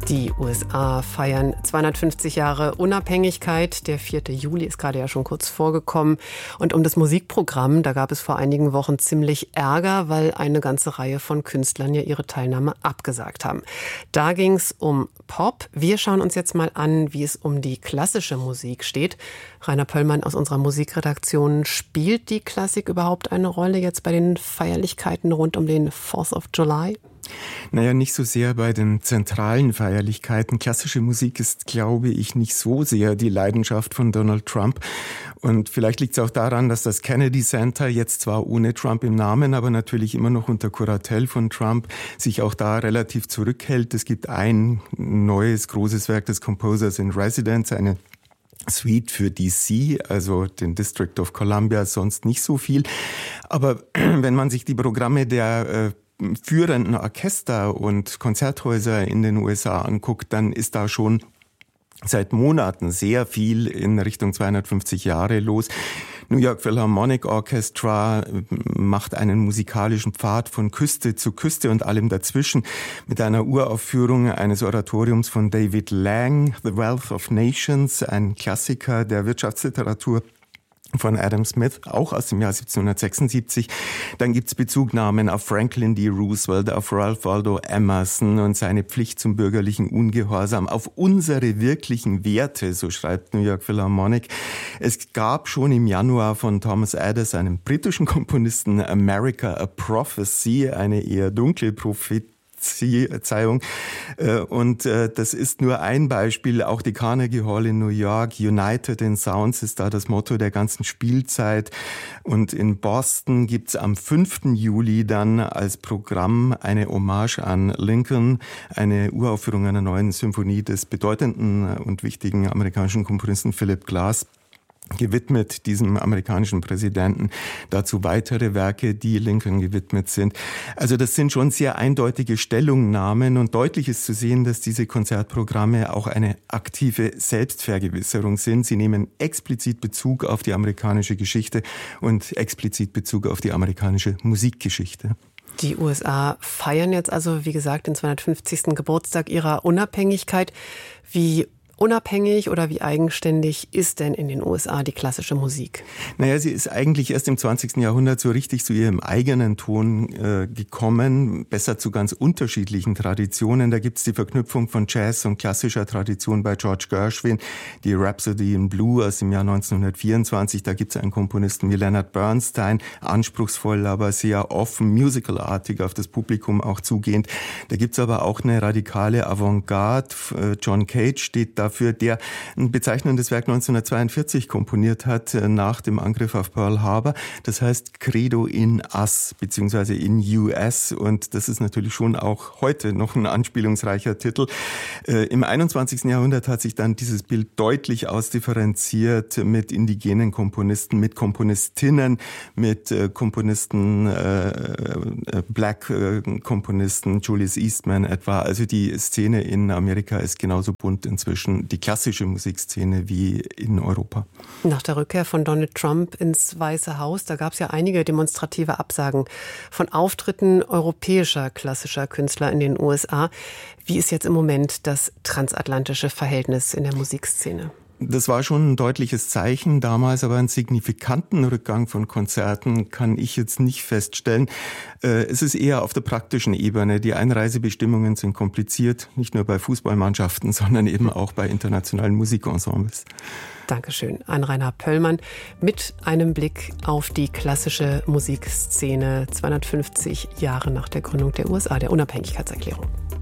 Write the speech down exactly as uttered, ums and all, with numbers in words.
Die U S A feiern zweihundertfünfzig Jahre Unabhängigkeit. Der vierte Juli ist gerade ja schon kurz vorgekommen. Und um das Musikprogramm, da gab es vor einigen Wochen ziemlich Ärger, weil eine ganze Reihe von Künstlern ja ihre Teilnahme abgesagt haben. Da ging es um Pop. Wir schauen uns jetzt mal an, wie es um die klassische Musik steht. Rainer Pöllmann aus unserer Musikredaktion. Spielt die Klassik überhaupt eine Rolle jetzt bei den Feierlichkeiten rund um den Fourth of July? Naja, nicht so sehr bei den zentralen Feierlichkeiten. Klassische Musik ist, glaube ich, nicht so sehr die Leidenschaft von Donald Trump. Und vielleicht liegt es auch daran, dass das Kennedy Center jetzt zwar ohne Trump im Namen, aber natürlich immer noch unter Kuratel von Trump, sich auch da relativ zurückhält. Es gibt ein neues großes Werk des Composers in Residence, eine Suite für D C, also den District of Columbia, sonst nicht so viel. Aber wenn man sich die Programme der äh, führenden Orchester und Konzerthäuser in den U S A anguckt, dann ist da schon seit Monaten sehr viel in Richtung zweihundertfünfzig Jahre los. New York Philharmonic Orchestra macht einen musikalischen Pfad von Küste zu Küste und allem dazwischen mit einer Uraufführung eines Oratoriums von David Lang, The Wealth of Nations, ein Klassiker der Wirtschaftsliteratur von Adam Smith, auch aus dem Jahr siebzehnhundertsechsundsiebzig. Dann gibt's Bezugnahmen auf Franklin D. Roosevelt, auf Ralph Waldo Emerson und seine Pflicht zum bürgerlichen Ungehorsam, auf unsere wirklichen Werte, so schreibt New York Philharmonic. Es gab schon im Januar von Thomas Addis, einem britischen Komponisten, America a Prophecy, eine eher dunkle Prophetie. Zeihung. Und das ist nur ein Beispiel. Auch die Carnegie Hall in New York, United in Sounds ist da das Motto der ganzen Spielzeit. Und in Boston gibt's am fünften Juli dann als Programm eine Hommage an Lincoln, eine Uraufführung einer neuen Symphonie des bedeutenden und wichtigen amerikanischen Komponisten Philip Glass, gewidmet diesem amerikanischen Präsidenten, dazu weitere Werke, die Lincoln gewidmet sind. Also das sind schon sehr eindeutige Stellungnahmen und deutlich ist zu sehen, dass diese Konzertprogramme auch eine aktive Selbstvergewisserung sind. Sie nehmen explizit Bezug auf die amerikanische Geschichte und explizit Bezug auf die amerikanische Musikgeschichte. Die U S A feiern jetzt also, wie gesagt, den zweihundertfünfzigsten Geburtstag ihrer Unabhängigkeit. Wie unabhängig oder wie eigenständig ist denn in den U S A die klassische Musik? Naja, sie ist eigentlich erst im zwanzigsten Jahrhundert so richtig zu ihrem eigenen Ton äh, gekommen, besser zu ganz unterschiedlichen Traditionen. Da gibt's die Verknüpfung von Jazz und klassischer Tradition bei George Gershwin, die Rhapsody in Blue aus dem Jahr neunzehnhundertvierundzwanzig. Da gibt's einen Komponisten wie Leonard Bernstein, anspruchsvoll, aber sehr offen, musicalartig auf das Publikum auch zugehend. Da gibt's aber auch eine radikale Avantgarde. John Cage steht da dafür, der ein bezeichnendes Werk neunzehnhundertzweiundvierzig komponiert hat, nach dem Angriff auf Pearl Harbor. Das heißt Credo in Us, beziehungsweise in U S. Und das ist natürlich schon auch heute noch ein anspielungsreicher Titel. Äh, Im einundzwanzigsten Jahrhundert hat sich dann dieses Bild deutlich ausdifferenziert mit indigenen Komponisten, mit Komponistinnen, mit äh, Komponisten, äh, Black-Komponisten, Julius Eastman etwa. Also die Szene in Amerika ist genauso bunt inzwischen, die klassische Musikszene, wie in Europa. Nach der Rückkehr von Donald Trump ins Weiße Haus, da gab es ja einige demonstrative Absagen von Auftritten europäischer klassischer Künstler in den U S A. Wie ist jetzt im Moment das transatlantische Verhältnis in der Musikszene? Das war schon ein deutliches Zeichen damals, aber einen signifikanten Rückgang von Konzerten kann ich jetzt nicht feststellen. Es ist eher auf der praktischen Ebene. Die Einreisebestimmungen sind kompliziert, nicht nur bei Fußballmannschaften, sondern eben auch bei internationalen Musikensembles. Dankeschön an Rainer Pöllmann mit einem Blick auf die klassische Musikszene zweihundertfünfzig Jahre nach der Gründung der U S A, der Unabhängigkeitserklärung.